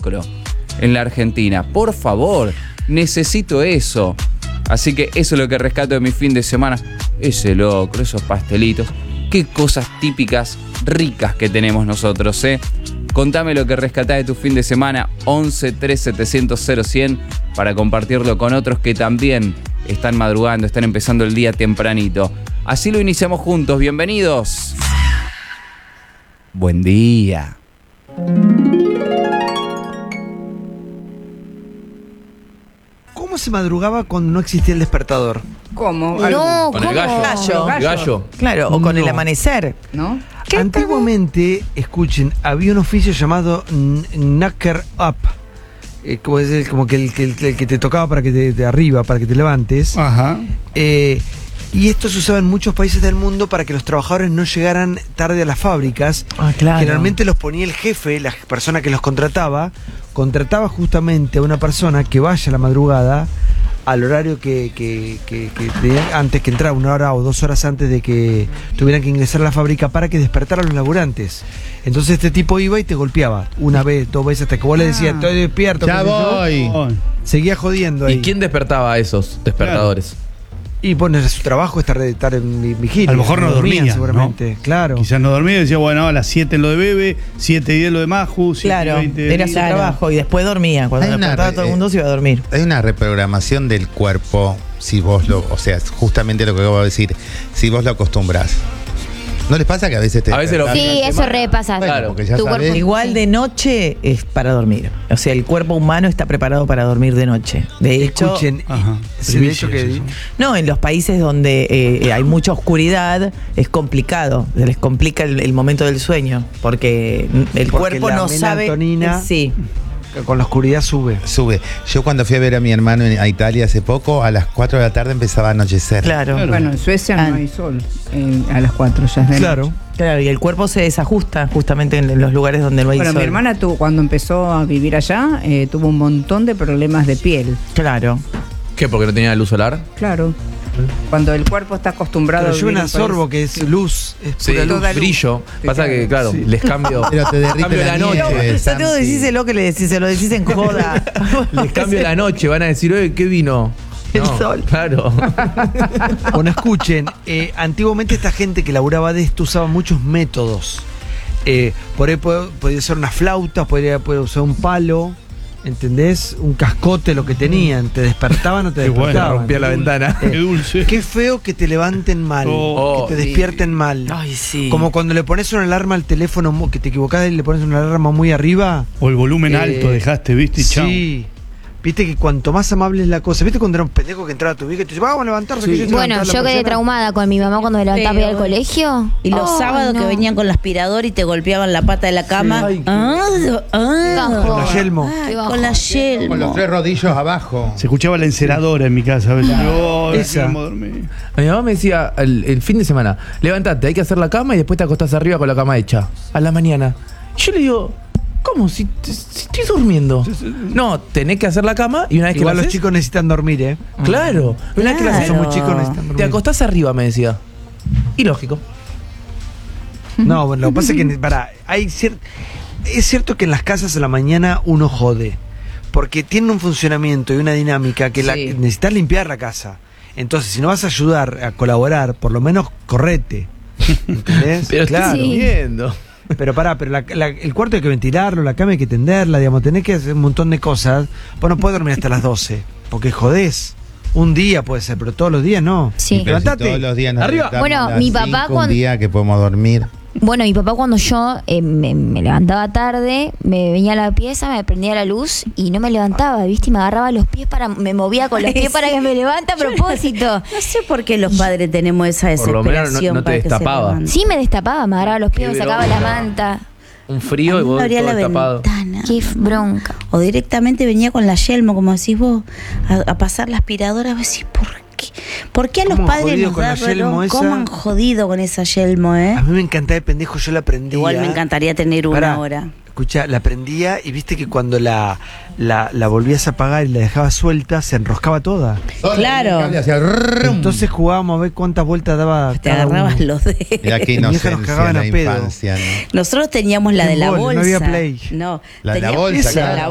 locro en la Argentina. Por favor, necesito eso. Así que eso es lo que rescato de mi fin de semana. Ese locro, esos pastelitos. Qué cosas típicas, ricas que tenemos nosotros, ¿eh? Contame lo que rescatás de tu fin de semana. 11 3700 0100 para compartirlo con otros que también están madrugando, están empezando el día tempranito. Así lo iniciamos juntos. Bienvenidos. Buen día. ¿Cómo se madrugaba cuando no existía el despertador? ¿Cómo? No, Con el gallo. Gallo. Claro, o con No. el amanecer. ¿No? Antiguamente, escuchen, había un oficio llamado Knacker Up. Como que el que te tocaba para que de arriba, para que te levantes. Ajá. Y esto se usaba en muchos países del mundo para que los trabajadores no llegaran tarde a las fábricas. Ah, claro. Generalmente los ponía el jefe, la persona que los contrataba justamente a una persona que vaya a la madrugada al horario que antes que entrara, 1 hora o 2 horas antes de que tuvieran que ingresar a la fábrica para que despertaran a los laburantes. Entonces este tipo iba y te golpeaba 1 vez, 2 veces, hasta que vos le decías, estoy despierto. Ya qué sé yo. voy. Seguía jodiendo ahí. ¿Y quién despertaba a esos despertadores? Y bueno, era su trabajo estar en vigilia. A lo mejor no dormían, seguramente, ¿no? claro. Quizás no dormía y decía, bueno, a las 7 lo de Bebe, 7:10 lo de Maju, 7:20 Claro, de era su trabajo y después dormía. Cuando Hay una despertaba todo el mundo se iba a dormir. Hay una reprogramación del cuerpo, si vos o sea, justamente lo que acabo de decir, si vos lo acostumbrás. ¿No les pasa que a veces te A veces lo- despertás? Sí, eso repasa. Bueno, Claro. porque ya Tu sabés. cuerpo- Igual de noche es para dormir. O sea, el cuerpo humano está preparado para dormir de noche. De hecho, Escuchen, Ajá. sí, de hecho que no, en los países donde hay mucha oscuridad es complicado. Se les complica el momento del sueño. Porque el Porque cuerpo la no sabe. melatonina- Sí. con la oscuridad sube. Sube. Yo cuando fui a ver a mi hermano a Italia hace poco, a las 4 de la tarde empezaba a anochecer. Claro. Claro. Bueno, en Suecia no hay sol. A las 4 ya es de Claro. noche. Claro, y el cuerpo se desajusta justamente en los lugares donde no hay Bueno, sol. mi hermana cuando empezó a vivir allá, tuvo un montón de problemas de piel. Claro. ¿Qué? ¿Porque no tenía luz solar? Claro. Cuando el cuerpo está acostumbrado Pero yo vivir un en país- absorbo que es luz, es Sí, pura luz. toda luz. brillo. Sí, Pasa claro. que, claro, Sí. les cambio, Pero te derrite cambio la la noche. nieve. Santiago, Santi. decíselo que se lo decís en joda. Les cambio la noche. Van a decir, oye, ¿qué vino? El sol. Claro. Bueno, escuchen, antiguamente esta gente que laburaba de esto usaba muchos métodos. Por ahí podía ser una flauta, podía usar un palo, ¿entendés? Un cascote, lo que tenían. Te despertaban o te Qué bueno, despertaban. rompía la ventana. Qué dulce. Qué feo que te levanten mal, Oh, que te sí. despierten mal. Ay, sí. Como cuando le pones una alarma al teléfono, que te equivocás y le pones una alarma muy arriba. O el volumen alto dejaste, ¿viste? Y chao. Sí. Viste que cuanto más amable es la cosa. ¿Viste cuando era un pendejo que entraba a tu vieja y te dice, vamos a levantarse? Que yo te Bueno, levantaba la yo quedé persiana"? traumada con mi mamá cuando me levantaba para ir al Pero- colegio. Y los Ay, sábados no. que venían con el aspirador y te golpeaban la pata de la cama. Ay, qué- Bajón. Con la yelmo. Qué bajón. Con la Con los yelmo. 3 rodillos abajo. Se escuchaba la enceradora en mi casa a veces. Oh, Esa. queremos dormir. Mi mamá me decía el fin de semana, levántate, hay que hacer la cama y después te acostás arriba con la cama hecha. A la mañana. Y yo le digo, ¿cómo? Si estoy durmiendo. No, tenés que hacer la cama y una vez que Igual la los haces, chicos necesitan dormir, ¿eh? claro. Una vez que la haces, Son muy chicos, necesitan dormir. te acostás arriba, me decía. Y lógico. No, bueno, lo que pasa es que es cierto que en las casas a la mañana uno jode. Porque tienen un funcionamiento y una dinámica que Sí. necesitas limpiar la casa. Entonces, si no vas a ayudar, a colaborar, por lo menos correte. ¿Entendés? Pero claro. estoy viendo. Pero pará, pero el cuarto hay que ventilarlo, la cama hay que tenderla, digamos, tenés que hacer un montón de cosas. Vos no podés dormir hasta las 12, porque jodés. Un día puede ser, pero todos los días no. Sí. Pero si Levantate. todos los días nos Arriba. levantamos Bueno, a las mi papá 5, un cuando- día que podemos dormir. Bueno, mi papá cuando yo me levantaba tarde, me venía a la pieza, me prendía la luz y no me levantaba, ¿viste? Y me agarraba los pies me movía con los Ay, pies para sí. que me levante a propósito. No sé por qué los padres tenemos esa Por lo menos desesperación no te para que se destapaba. levanten. Sí, me destapaba, me agarraba los pies, me Qué sacaba la bronca. manta. Un frío y A mí vos me abría todo la destapado. ventana. Qué bronca. O directamente venía con la yelmo, como decís vos, a pasar la aspiradora. A decís, ¿por qué? ¿Por qué a los ¿Cómo han padres jodido nos con da la yelmo dolor? esa? ¿Cómo han jodido con esa yelmo, A mí me encantaba de pendejo, yo la prendía. Igual me encantaría tener una Pará, ahora. Escuchá, la prendía y viste que cuando la volvías a apagar y la dejabas suelta, se enroscaba toda. Claro. El cable hacía rrrrum. Entonces jugábamos a ver cuántas vueltas daba Te cada agarrabas uno. los dedos. Mirá qué Mi vieja nos inocencia cagaban la a pedo. infancia, ¿no? Nosotros teníamos la de la Fútbol, no bolsa. había Play. No, La de la teníamos bolsa, esa, claro. la